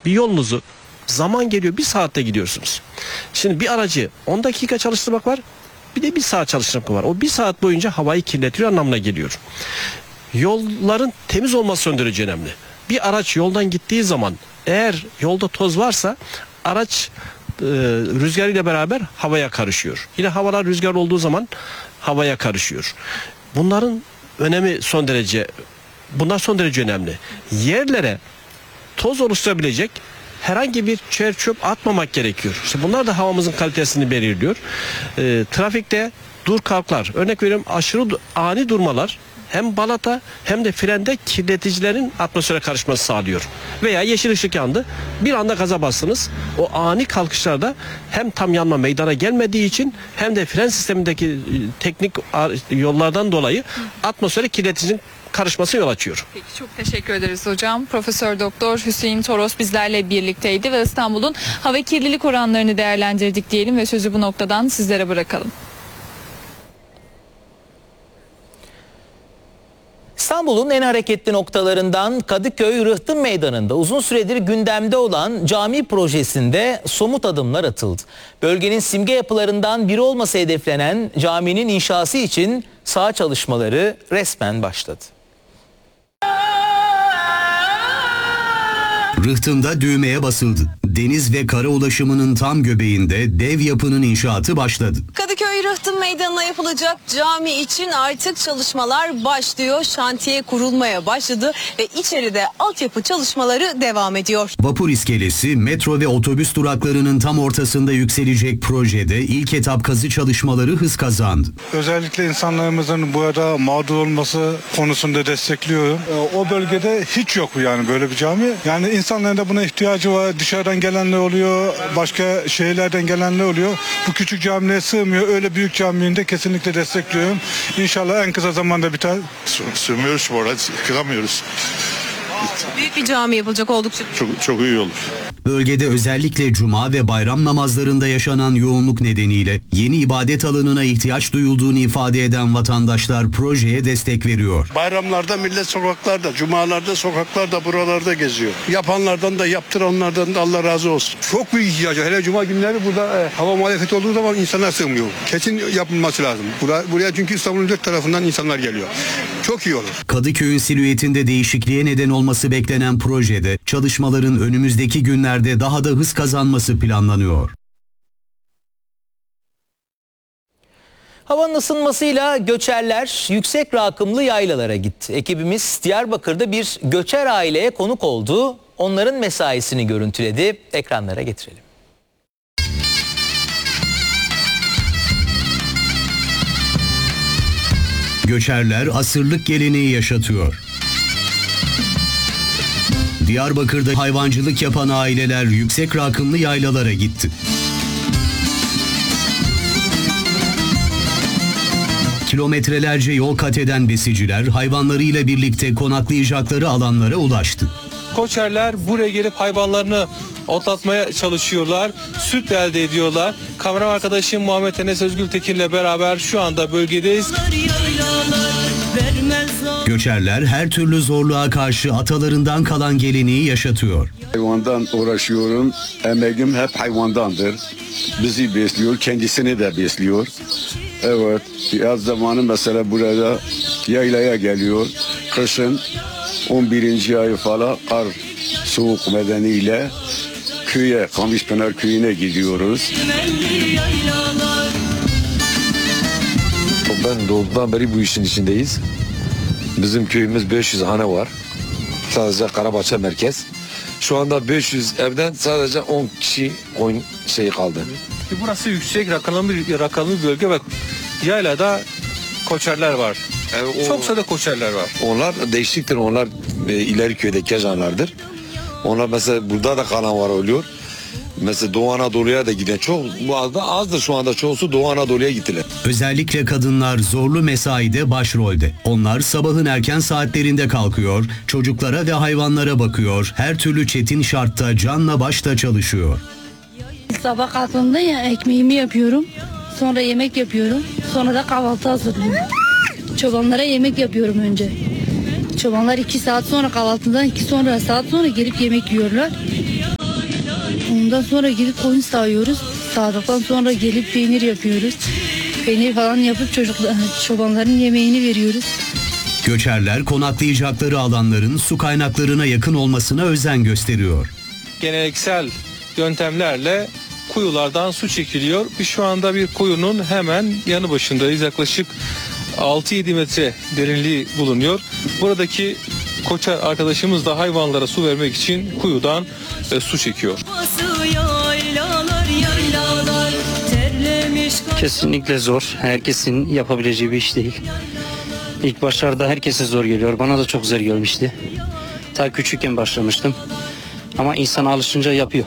bir yolunuzu zaman geliyor 1 saatte gidiyorsunuz. Şimdi bir aracı 10 dakika çalıştırmak var, bir de 1 saat çalıştırmak var. O 1 saat boyunca havayı kirletiyor anlamına geliyor. Yolların temiz olması son derece önemli. Bir araç yoldan gittiği zaman eğer yolda toz varsa araç rüzgar ile beraber havaya karışıyor. Yine havalar rüzgar olduğu zaman havaya karışıyor. Bunlar son derece önemli. Yerlere toz oluşturabilecek herhangi bir çöp atmamak gerekiyor. İşte bunlar da havamızın kalitesini belirliyor. Trafikte dur kalklar, örnek veriyorum, aşırı ani durmalar hem balata hem de frende kirleticilerin atmosfere karışması sağlıyor. Veya yeşil ışık yandı, bir anda gaza bastınız. O ani kalkışlarda hem tam yanma meydana gelmediği için hem de fren sistemindeki teknik yollardan dolayı atmosfere kirleticinin karışması yol açıyor. Peki, çok teşekkür ederiz hocam. Profesör Doktor Hüseyin Toros bizlerle birlikteydi ve İstanbul'un hava kirlilik oranlarını değerlendirdik diyelim ve sözü bu noktadan sizlere bırakalım. İstanbul'un en hareketli noktalarından Kadıköy Rıhtım Meydanı'nda uzun süredir gündemde olan cami projesinde somut adımlar atıldı. Bölgenin simge yapılarından biri olması hedeflenen caminin inşası için saha çalışmaları resmen başladı. Rıhtım'da düğmeye basıldı. Deniz ve kara ulaşımının tam göbeğinde dev yapının inşaatı başladı. Kadıköy Rıhtım Meydanı'na yapılacak cami için artık çalışmalar başlıyor. Şantiye kurulmaya başladı ve içeride altyapı çalışmaları devam ediyor. Vapur iskelesi, metro ve otobüs duraklarının tam ortasında yükselecek projede ilk etap kazı çalışmaları hız kazandı. Özellikle insanlarımızın burada mağdur olması konusunda destekliyorum. O bölgede hiç yok yani böyle bir cami. Yani insanların da buna ihtiyacı var. Dışarıdan gelenler oluyor, başka şehirlerden gelenler oluyor. Bu küçük camiye sığmıyor. Öyle büyük caminin de kesinlikle destekliyorum. İnşallah en kısa zamanda biter. Sığmıyoruz bu arada, kıramıyoruz. Büyük bir cami yapılacak oldukça. Çok iyi olur. Bölgede özellikle cuma ve bayram namazlarında yaşanan yoğunluk nedeniyle yeni ibadet alanına ihtiyaç duyulduğunu ifade eden vatandaşlar projeye destek veriyor. Bayramlarda millet sokaklarda, cumalarda sokaklarda, buralarda geziyor. Yapanlardan da yaptıranlardan da Allah razı olsun. Çok büyük ihtiyacı. Hele cuma günleri burada hava muhalefeti olduğu zaman insanlar sığmıyor. Kesin yapılması lazım. Buraya çünkü İstanbul'un 4 tarafından insanlar geliyor. Çok iyi olur. Kadıköy'ün silüetinde değişikliğe neden olması beklenen projede çalışmaların önümüzdeki günlerde daha da hız kazanması planlanıyor. Havanın ısınmasıyla göçerler yüksek rakımlı yaylalara gitti. Ekibimiz Diyarbakır'da bir göçer aileye konuk oldu. Onların mesaisini görüntüledi. Ekranlara getirelim. Göçerler asırlık geleneği yaşatıyor. Diyarbakır'da hayvancılık yapan aileler yüksek rakımlı yaylalara gitti. Kilometrelerce yol kat eden besiciler hayvanlarıyla birlikte konaklayacakları alanlara ulaştı. Koçerler buraya gelip hayvanlarını otlatmaya çalışıyorlar, süt elde ediyorlar. Kameraman arkadaşım Muhammed Enes Özgültekin'le beraber şu anda bölgedeyiz. Göçerler her türlü zorluğa karşı atalarından kalan geleneği yaşatıyor. Hayvandan uğraşıyorum, emeğim hep hayvandandır. Bizi besliyor, kendisini de besliyor. Evet, yaz zamanı mesela burada yaylaya geliyor. Kışın 11. ayı falan kar soğuk nedeniyle köye, Kamışpınar köyüne gidiyoruz. Ben doğduğumdan beri bu işin içindeyiz. Bizim köyümüz 500 hane var. Sadece Karabahçe merkez. Şu anda 500 evden sadece 10 kişi koyun kaldı. Burası yüksek rakamlı bir bölge ve yaylada koçerler var. Çok sayıda koçerler var. Onlar değişiktir. Onlar ileri köyde Kejanlardır. Onlar mesela burada da kalan var oluyor. Mesela Doğu Anadolu'ya da giden çok, bu azdır şu anda, çoğusu Doğu Anadolu'ya gittiler. Özellikle kadınlar zorlu mesaide başrolde. Onlar sabahın erken saatlerinde kalkıyor, çocuklara ve hayvanlara bakıyor, her türlü çetin şartta canla başla çalışıyor. Sabah kalktığımda ekmeğimi yapıyorum, sonra yemek yapıyorum, sonra da kahvaltı hazırlıyorum. Çobanlara yemek yapıyorum önce. Çobanlar 2 saat sonra kahvaltıdan 2 saat sonra gelip yemek yiyorlar. Ondan sonra gidip koyun sağıyoruz. Sağdıktan sonra gelip peynir yapıyoruz. Peynir falan yapıp çobanların yemeğini veriyoruz. Göçerler konaklayacakları alanların su kaynaklarına yakın olmasına özen gösteriyor. Geleneksel yöntemlerle kuyulardan su çekiliyor. Biz şu anda bir kuyunun hemen yanı başındayız. Yaklaşık 6-7 metre derinliği bulunuyor. Buradaki koçer arkadaşımız da hayvanlara su vermek için kuyudan su çekiyor. Kesinlikle zor. Herkesin yapabileceği bir iş değil. İlk başlarda herkese zor geliyor. Bana da çok zor gelmişti. Ta küçükken başlamıştım. Ama insan alışınca yapıyor.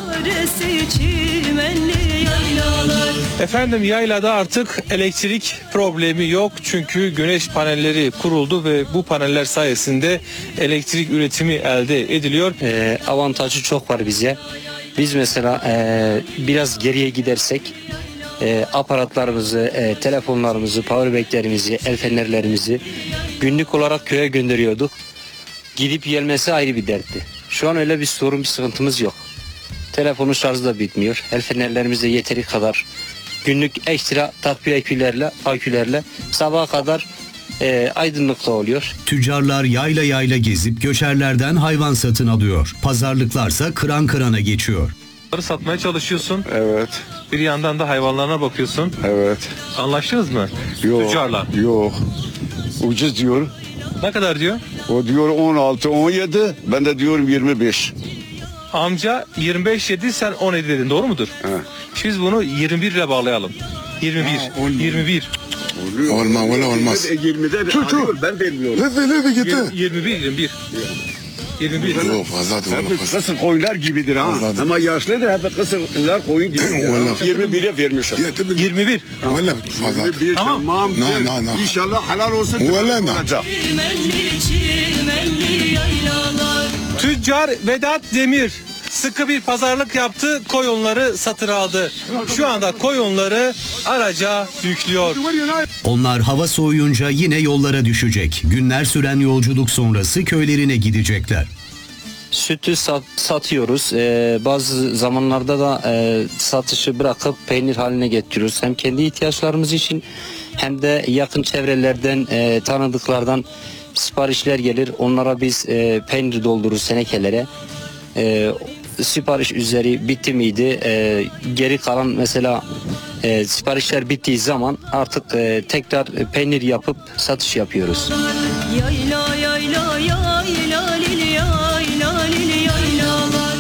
Efendim yaylada artık elektrik problemi yok. Çünkü güneş panelleri kuruldu ve bu paneller sayesinde elektrik üretimi elde ediliyor. Avantajı çok var bize. Biz mesela biraz geriye gidersek aparatlarımızı, telefonlarımızı, powerbanklerimizi, el fenerlerimizi günlük olarak köye gönderiyorduk. Gidip gelmesi ayrı bir dertti. Şu an öyle bir sorun, bir sıkıntımız yok. Telefonun şarjı da bitmiyor. El fenerlerimiz de yeteri kadar. Günlük ekstra takviye akülerle sabaha kadar aydınlıkta oluyor. Tüccarlar yayla yayla gezip göçerlerden hayvan satın alıyor. Pazarlıklarsa kıran kırana geçiyor. Satmaya çalışıyorsun. Evet. Bir yandan da hayvanlarına bakıyorsun. Evet. Anlaştınız mı? Yok. Tüccarla. Yok. Ucuz diyor. Ne kadar diyor? O diyor 16, 17. Ben de diyorum 25. Amca 25 dedi, sen 17 dedin, doğru mudur? He. Biz bunu 21 ile bağlayalım. 21. Olmaz. 20'de alıyor, ben vermiyorum. Ne gitti? 21. Yok fazla Kısır koyunlar gibidir ha. Ama yaşlıdır hep kısırlar koyun gibi. 21'e vermişim. 21. Valla fazla. 21 tamam. İnşallah helal olsun. Olacak. Tüccar Vedat Demir sıkı bir pazarlık yaptı, koyunları satın aldı. Şu anda koyunları araca yüklüyor. Onlar hava soğuyunca yine yollara düşecek. Günler süren yolculuk sonrası köylerine gidecekler. Sütü satıyoruz. Bazı zamanlarda da satışı bırakıp peynir haline getiriyoruz. Hem kendi ihtiyaçlarımız için hem de yakın çevrelerden, tanıdıklardan siparişler gelir. Onlara biz peynir doldururuz tenekelere. Sipariş üzeri bitti miydi? Geri kalan mesela siparişler bittiği zaman artık tekrar peynir yapıp satış yapıyoruz. Yayla yayla yayla lili yayla lili yaylalar.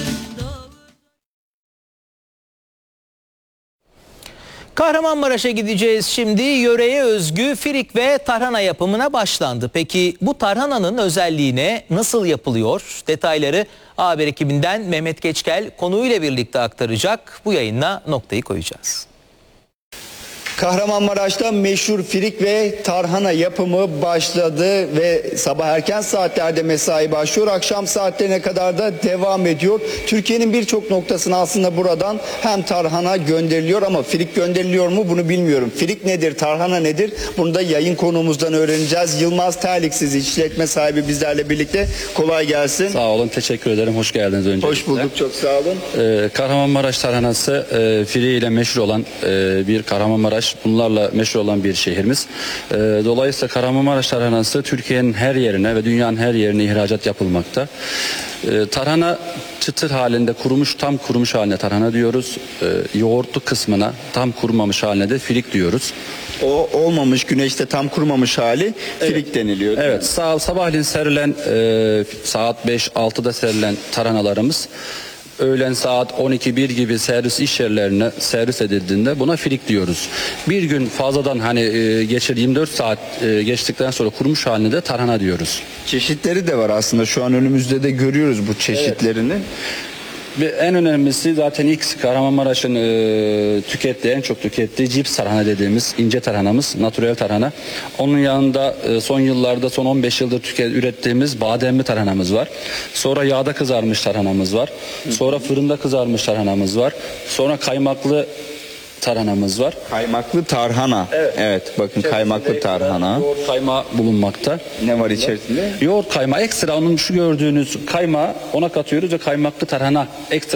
Kahramanmaraş'a gideceğiz şimdi. Yöreye özgü firik ve tarhana yapımına başlandı. Peki bu tarhananın özelliği ne? Nasıl yapılıyor? Detayları haber ekibinden Mehmet Geçkel konuyla birlikte aktaracak. Bu yayınla noktayı koyacağız. Kahramanmaraş'ta meşhur firik ve tarhana yapımı başladı ve sabah erken saatlerde mesai başlıyor. Akşam saatlerine kadar da devam ediyor. Türkiye'nin birçok noktasına aslında buradan hem tarhana gönderiliyor ama firik gönderiliyor mu bunu bilmiyorum. Firik nedir, tarhana nedir? Bunu da yayın konuğumuzdan öğreneceğiz. Yılmaz Terliksiz işletme sahibi bizlerle birlikte. Kolay gelsin. Sağ olun, teşekkür ederim. Hoş geldiniz öncelikle. Hoş bulduk, çok sağ olun. Kahramanmaraş tarhanası firiği ile meşhur olan bir Kahramanmaraş. Bunlarla meşhur olan bir şehrimiz. Dolayısıyla Kahramanmaraş tarhanası Türkiye'nin her yerine ve dünyanın her yerine ihracat yapılmakta. Tarhana çıtır halinde tam kurumuş haline tarhana diyoruz. Yoğurtlu kısmına tam kurumamış haline de firik diyoruz. O olmamış, güneşte tam kurumamış hali firik deniliyor. Evet, sabahleyin serilen saat 5-6'da serilen tarhanalarımız öğlen saat 12-1 gibi servis iş yerlerine servis edildiğinde buna firik diyoruz. Bir gün fazladan 24 saat geçtikten sonra kurumuş halinde de tarhana diyoruz. Çeşitleri de var aslında, şu an önümüzde de görüyoruz bu çeşitlerini. Evet. Ve en önemlisi zaten ilk Kahramanmaraş'ın en çok tükettiği cips tarhana dediğimiz ince tarhanamız, natürel tarhana. Onun yanında son yıllarda, son 15 yıldır ürettiğimiz bademli tarhanamız var. Sonra yağda kızarmış tarhanamız var. Sonra fırında kızarmış tarhanamız var. Sonra kaymaklı tarhanamız var. Kaymaklı tarhana. Evet bakın, kaymaklı tarhana. Yoğurt kaymağı bulunmakta. Ne var içerisinde? Yoğurt kaymağı ekstra, onun şu gördüğünüz kaymağı ona katıyoruz ve kaymaklı tarhana ekstra